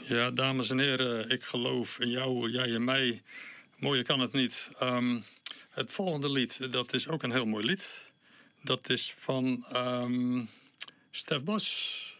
Ja, dames en heren, ik geloof in jou, jij in mij. Mooier kan het niet. Het volgende lied, dat is ook een heel mooi lied. Dat is van Stef Bos.